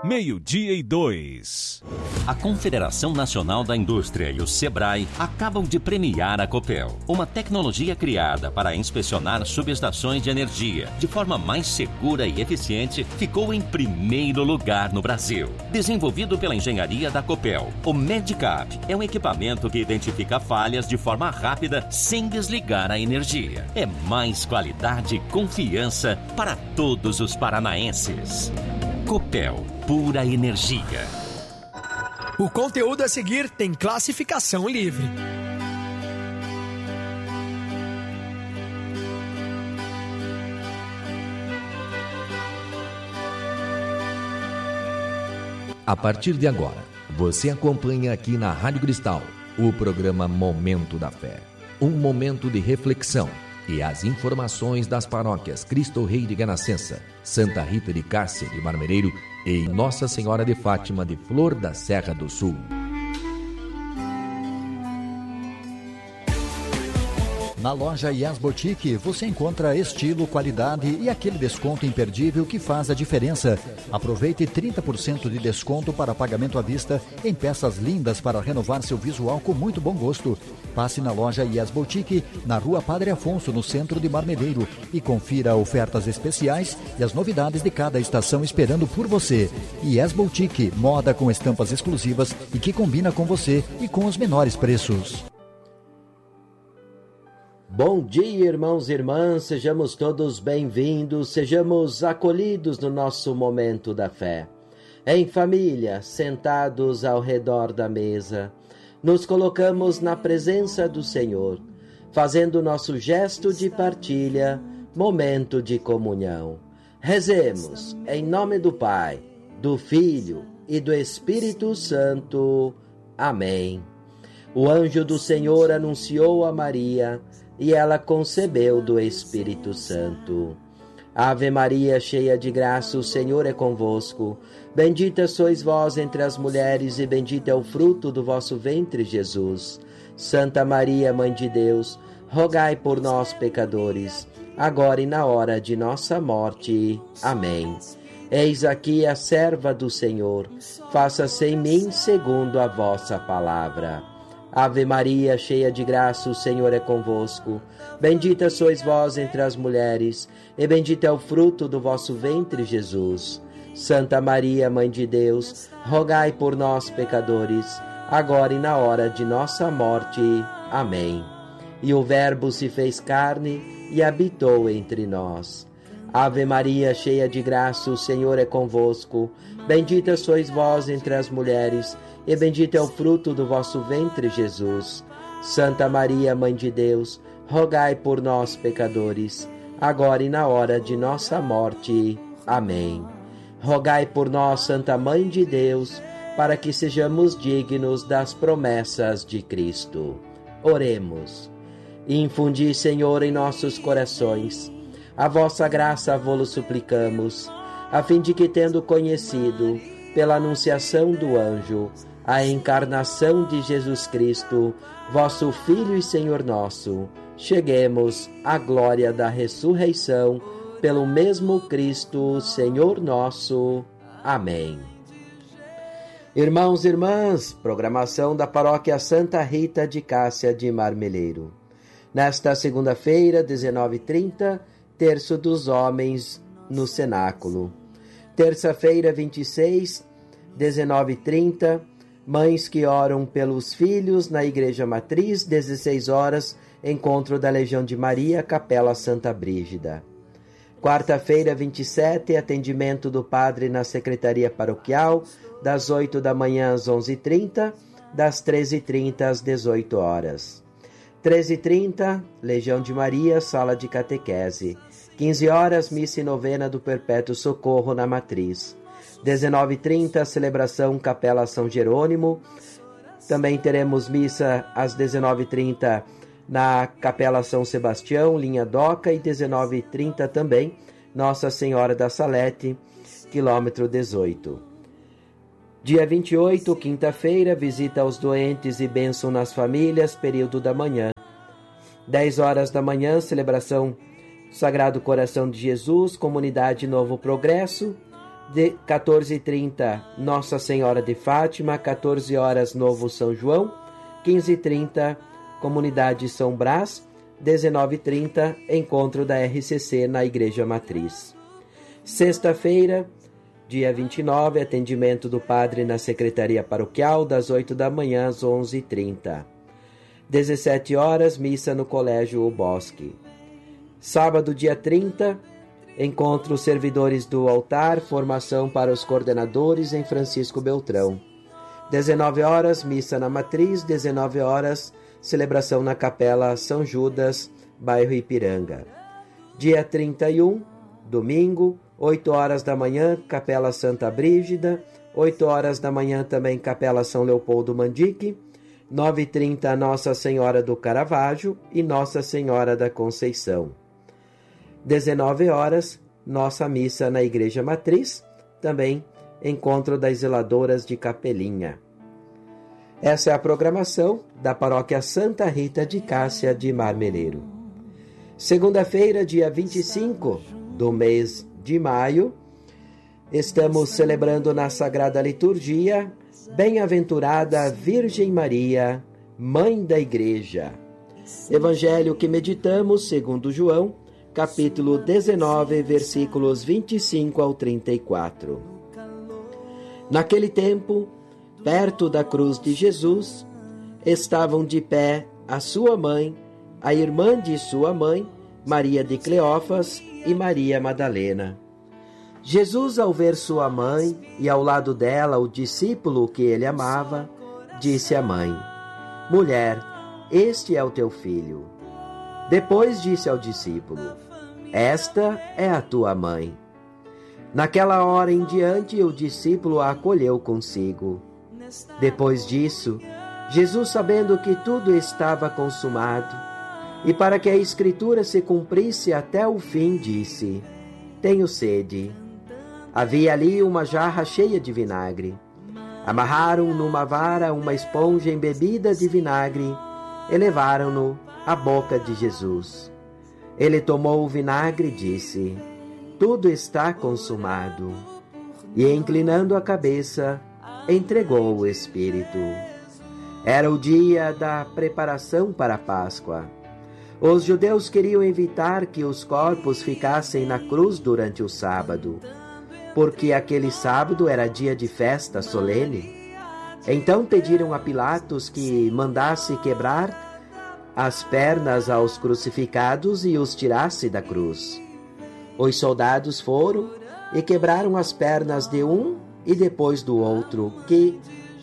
12:02. A Confederação Nacional da Indústria e o Sebrae acabam de premiar a Copel, uma tecnologia criada para inspecionar subestações de energia de forma mais segura e eficiente, ficou em primeiro lugar no Brasil. Desenvolvido pela engenharia da Copel, o Medicap é um equipamento que identifica falhas de forma rápida sem desligar a energia. É mais qualidade e confiança para todos os paranaenses. Copel, pura energia. O conteúdo a seguir tem classificação livre. A partir de agora, você acompanha aqui na Rádio Cristal o programa Momento da Fé. Um momento de reflexão e as informações das paróquias Cristo Rei de Ganascença, Santa Rita de Cássia de Marmeleiro e Nossa Senhora de Fátima de Flor da Serra do Sul. Na loja Yes Boutique você encontra estilo, qualidade e aquele desconto imperdível que faz a diferença. Aproveite 30% de desconto para pagamento à vista em peças lindas para renovar seu visual com muito bom gosto. Passe na loja Yes Boutique, na Rua Padre Afonso, no centro de Marmeleiro, e confira ofertas especiais e as novidades de cada estação esperando por você. Yes Boutique, moda com estampas exclusivas e que combina com você e com os menores preços. Bom dia, irmãos e irmãs, sejamos todos bem-vindos, sejamos acolhidos no nosso momento da fé. Em família, sentados ao redor da mesa, nos colocamos na presença do Senhor, fazendo nosso gesto de partilha, momento de comunhão. Rezemos em nome do Pai, do Filho e do Espírito Santo. Amém. O anjo do Senhor anunciou a Maria, e ela concebeu do Espírito Santo. Ave Maria, cheia de graça, o Senhor é convosco. Bendita sois vós entre as mulheres, e bendito é o fruto do vosso ventre, Jesus. Santa Maria, Mãe de Deus, rogai por nós, pecadores, agora e na hora de nossa morte. Amém. Eis aqui a serva do Senhor, faça-se em mim segundo a vossa palavra. Ave Maria, cheia de graça, o Senhor é convosco. Bendita sois vós entre as mulheres, e bendito é o fruto do vosso ventre, Jesus. Santa Maria, Mãe de Deus, rogai por nós, pecadores, agora e na hora de nossa morte. Amém. E o Verbo se fez carne e habitou entre nós. Ave Maria, cheia de graça, o Senhor é convosco. Bendita sois vós entre as mulheres, e bendito é o fruto do vosso ventre, Jesus. Santa Maria, Mãe de Deus, rogai por nós, pecadores, agora e na hora de nossa morte. Amém. Rogai por nós, Santa Mãe de Deus, para que sejamos dignos das promessas de Cristo. Oremos. Infundi, Senhor, em nossos corações a vossa graça, vô-lo suplicamos, a fim de que, tendo conhecido, pela anunciação do anjo, a encarnação de Jesus Cristo, vosso Filho e Senhor nosso, cheguemos à glória da ressurreição, pelo mesmo Cristo, Senhor nosso. Amém. Irmãos e irmãs, programação da Paróquia Santa Rita de Cássia de Marmeleiro. Nesta segunda-feira, 19h30, Terço dos Homens no Cenáculo. Terça-feira, 26, 19h30, Mães que oram pelos filhos na Igreja Matriz, 16 horas, Encontro da Legião de Maria, Capela Santa Brígida. Quarta-feira, 27, atendimento do Padre na Secretaria Paroquial, das 8 da manhã às 11h30, das 13h30 às 18 horas. 13h30, Legião de Maria, Sala de Catequese. 15 horas, missa e novena do Perpétuo Socorro na Matriz. 19h30, celebração Capela São Jerônimo. Também teremos missa às 19h30 na Capela São Sebastião, linha Doca, e 19h30 também, Nossa Senhora da Salete, quilômetro 18. Dia 28, quinta-feira, visita aos doentes e bênção nas famílias, período da manhã. 10 horas da manhã, celebração Sagrado Coração de Jesus, Comunidade Novo Progresso. 14h30, Nossa Senhora de Fátima. 14 horas, Novo São João. 15h30, Comunidade São Brás. 19h30, encontro da RCC na Igreja Matriz. Sexta-feira, dia 29, atendimento do padre na Secretaria Paroquial, das 8 da manhã às 11h30. 17 horas, missa no Colégio O Bosque. Sábado, dia 30, encontro servidores do altar, formação para os coordenadores em Francisco Beltrão. 19 horas, missa na Matriz. 19 horas, celebração na Capela São Judas, bairro Ipiranga. Dia 31, domingo, 8 horas da manhã, Capela Santa Brígida. 8 horas da manhã também Capela São Leopoldo Mandique. 9h30, Nossa Senhora do Caravaggio e Nossa Senhora da Conceição. 19 horas, nossa missa na Igreja Matriz, também encontro das zeladoras de Capelinha. Essa é a programação da Paróquia Santa Rita de Cássia de Marmeleiro. Segunda-feira, dia 25 do mês de maio, estamos celebrando na Sagrada Liturgia Bem-aventurada Virgem Maria, Mãe da Igreja. Evangelho que meditamos segundo João, capítulo 19, versículos 25 ao 34. Naquele tempo, perto da cruz de Jesus, estavam de pé a sua mãe, a irmã de sua mãe, Maria de Cleófas e Maria Madalena. Jesus, ao ver sua mãe e ao lado dela o discípulo que ele amava, disse à mãe: Mulher, este é o teu filho. Depois disse ao discípulo: Esta é a tua mãe. Naquela hora em diante, o discípulo a acolheu consigo. Depois disso, Jesus, sabendo que tudo estava consumado, e para que a Escritura se cumprisse até o fim, disse: Tenho sede. Havia ali uma jarra cheia de vinagre. Amarraram numa vara uma esponja embebida de vinagre e levaram-no à boca de Jesus. Ele tomou o vinagre e disse: Tudo está consumado. E, inclinando a cabeça, entregou o Espírito. Era o dia da preparação para a Páscoa. Os judeus queriam evitar que os corpos ficassem na cruz durante o sábado, porque aquele sábado era dia de festa solene. Então pediram a Pilatos que mandasse quebrar as pernas aos crucificados e os tirasse da cruz. Os soldados foram e quebraram as pernas de um e depois do outro, que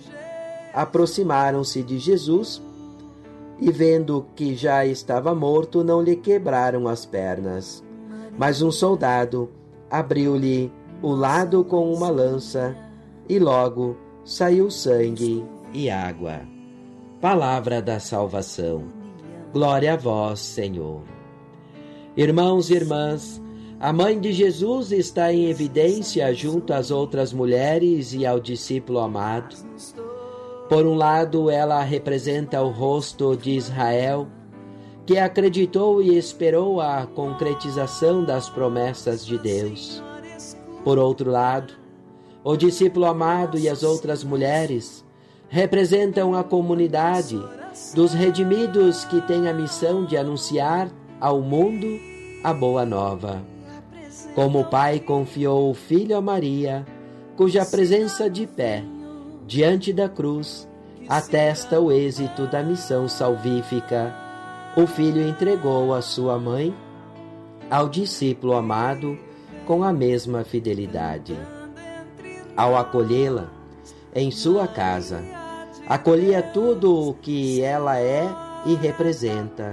aproximaram-se de Jesus e, vendo que já estava morto, não lhe quebraram as pernas. Mas um soldado abriu-lhe o lado com uma lança e logo saiu sangue e água. Palavra da salvação. Glória a vós, Senhor. Irmãos e irmãs, a mãe de Jesus está em evidência junto às outras mulheres e ao discípulo amado. Por um lado, ela representa o rosto de Israel, que acreditou e esperou a concretização das promessas de Deus. Por outro lado, o discípulo amado e as outras mulheres representam a comunidade dos redimidos que têm a missão de anunciar ao mundo a boa nova. Como o Pai confiou o Filho a Maria, cuja presença de pé diante da cruz atesta o êxito da missão salvífica, o Filho entregou a sua mãe ao discípulo amado com a mesma fidelidade. Ao acolhê-la em sua casa, acolhia tudo o que ela é e representa.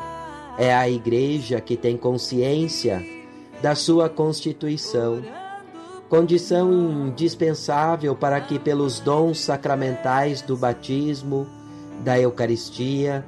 É a Igreja que tem consciência da sua constituição, condição indispensável para que pelos dons sacramentais do batismo, da Eucaristia,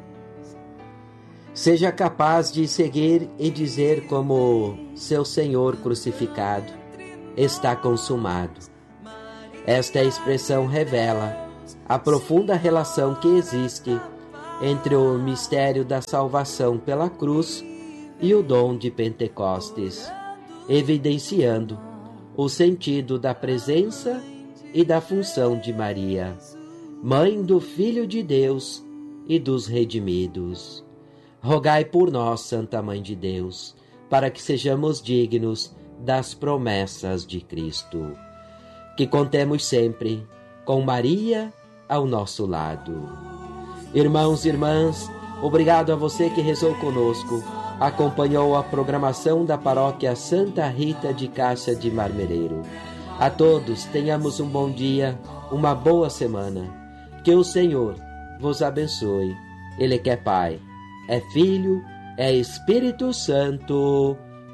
seja capaz de seguir e dizer como seu Senhor crucificado: está consumado. Esta expressão revela a profunda relação que existe entre o mistério da salvação pela cruz e o dom de Pentecostes, evidenciando o sentido da presença e da função de Maria, Mãe do Filho de Deus e dos redimidos. Rogai por nós, Santa Mãe de Deus, para que sejamos dignos das promessas de Cristo. Que contemos sempre com Maria ao nosso lado. Irmãos e irmãs, obrigado a você que rezou conosco, acompanhou a programação da Paróquia Santa Rita de Cássia de Marmereiro. A todos, tenhamos um bom dia, uma boa semana. Que o Senhor vos abençoe. Ele que é Pai, é Filho, é Espírito Santo.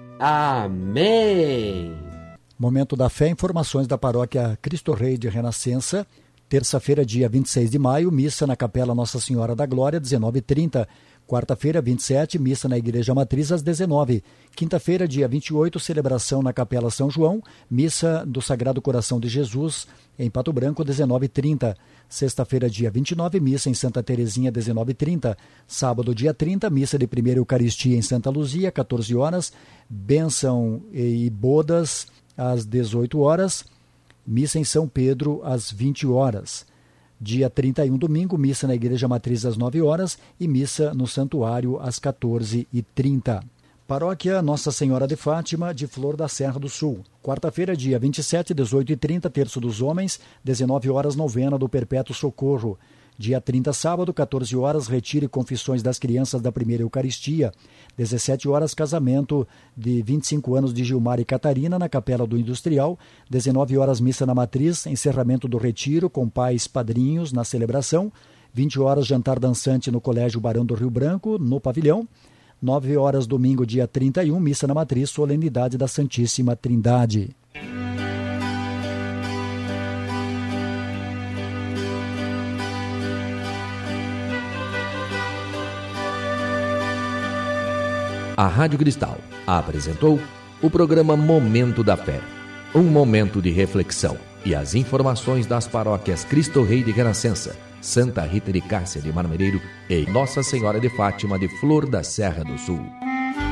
Amém. Momento da Fé, informações da Paróquia Cristo Rei de Renascença. Terça-feira, dia 26 de maio, missa na Capela Nossa Senhora da Glória, 19h30. Quarta-feira, 27, missa na Igreja Matriz, às 19h. Quinta-feira, dia 28, celebração na Capela São João, missa do Sagrado Coração de Jesus, em Pato Branco, 19h30. Sexta-feira, dia 29, missa em Santa Terezinha, 19h30. Sábado, dia 30, missa de primeira Eucaristia em Santa Luzia, 14 horas. Bênção e bodas, às 18 horas. Missa em São Pedro, às 20 horas. Dia 31, domingo, missa na Igreja Matriz às 9 horas e missa no Santuário às 14h30. Paróquia Nossa Senhora de Fátima, de Flor da Serra do Sul. Quarta-feira, dia 27, 18h30, Terço dos Homens, 19 horas, novena do Perpétuo Socorro. Dia 30, sábado, 14 horas, retiro e confissões das crianças da primeira Eucaristia. 17 horas, casamento de 25 anos de Gilmar e Catarina na Capela do Industrial. 19 horas, missa na Matriz, encerramento do retiro com pais padrinhos na celebração. 20 horas, jantar dançante no Colégio Barão do Rio Branco, no pavilhão. 9 horas, domingo, dia 31, missa na Matriz, solenidade da Santíssima Trindade. A Rádio Cristal apresentou o programa Momento da Fé, um momento de reflexão e as informações das paróquias Cristo Rei de Renascença, Santa Rita de Cássia de Marmereiro e Nossa Senhora de Fátima de Flor da Serra do Sul.